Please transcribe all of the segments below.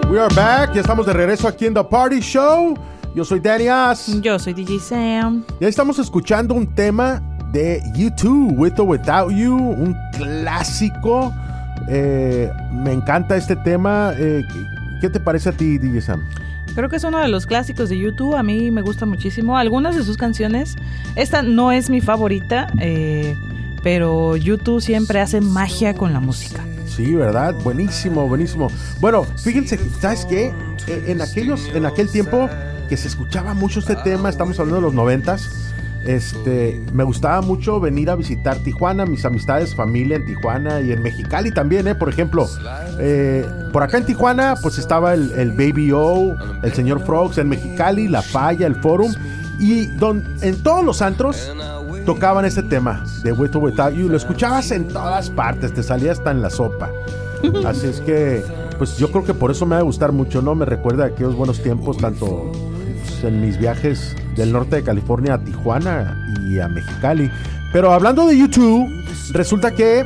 We are back. Ya estamos de regreso aquí en The Party Show. Yo soy Danny As. Yo soy DJ Sam. Ya estamos escuchando un tema de U2, With or Without You, un clásico. Me encanta este tema. ¿Qué te parece a ti, DJ Sam? Creo que es uno de los clásicos de YouTube. A mí me gusta muchísimo. Algunas de sus canciones. Esta no es mi favorita, pero YouTube siempre hace magia con la música. Sí, ¿verdad? Buenísimo, buenísimo. Bueno, fíjense, ¿sabes qué? En aquel tiempo que se escuchaba mucho este tema, estamos hablando de los 90s, me gustaba mucho venir a visitar Tijuana, mis amistades, familia en Tijuana y en Mexicali también, por ejemplo, por acá en Tijuana pues estaba el Baby O, el Señor Frogs, en Mexicali, La Falla, el Forum, y en todos los antros tocaban este tema de With or Without You. Lo escuchabas en todas partes, te salía hasta en la sopa. Así es que pues yo creo que por eso me va a gustar mucho, ¿no? Me recuerda a aquellos buenos tiempos, tanto en mis viajes del norte de California a Tijuana y a Mexicali. Pero hablando de YouTube, resulta que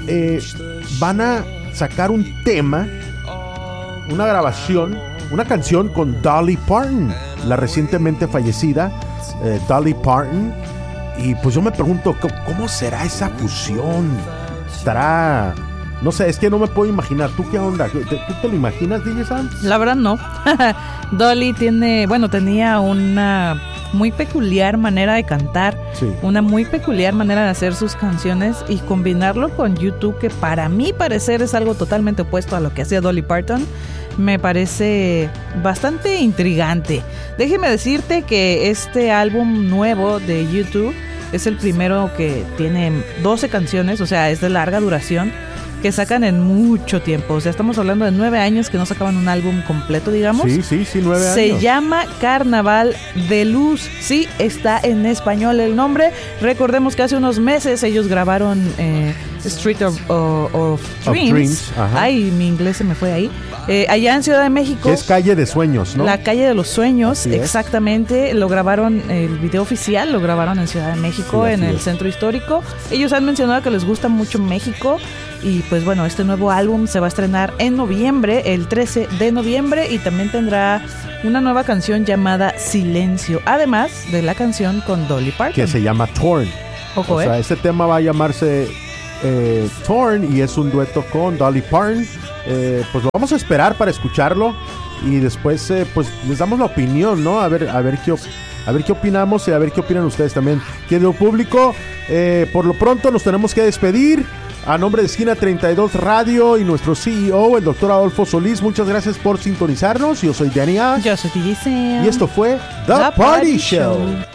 van a sacar un tema, una grabación, una canción con Dolly Parton, la recientemente fallecida Dolly Parton. Y pues yo me pregunto, ¿cómo será esa fusión? ¿Estará...? No sé, es que no me puedo imaginar. ¿Tú qué onda? ¿Tú te lo imaginas, DJ Sam? La verdad no. Dolly tenía una muy peculiar manera de cantar, sí, una muy peculiar manera de hacer sus canciones, y combinarlo con YouTube, que para mi parecer es algo totalmente opuesto a lo que hacía Dolly Parton, me parece bastante intrigante. Déjeme decirte que este álbum nuevo de YouTube es el primero que tiene 12 canciones, o sea, es de larga duración, que sacan en mucho tiempo. O sea, estamos hablando de 9 años que no sacaban un álbum completo, digamos. Sí, 9 años. Se llama Carnaval de Luz. Sí, está en español el nombre. Recordemos que hace unos meses ellos grabaron Street of Dreams. Ay, mi inglés se me fue ahí. Allá en Ciudad de México. Es Calle de Sueños, ¿no? La Calle de los Sueños, exactamente. Lo grabaron, el video oficial lo grabaron en Ciudad de México, sí, en el centro histórico. Ellos han mencionado que les gusta mucho México. Y pues bueno, este nuevo álbum se va a estrenar en noviembre, el 13 de noviembre, y también tendrá una nueva canción llamada Silencio, además de la canción con Dolly Parton, que se llama Torn. Ojo, o sea, este tema va a llamarse Torn, y es un dueto con Dolly Parton. Pues lo vamos a esperar para escucharlo, y después pues les damos la opinión, ¿no? A ver qué opinamos, y a ver qué opinan ustedes también. Querido público, por lo pronto nos tenemos que despedir. A nombre de Esquina 32 Radio y nuestro CEO, el Dr. Adolfo Solís, muchas gracias por sintonizarnos. Yo soy Danny A. Yo soy DJ Sam. Y esto fue The Party Show.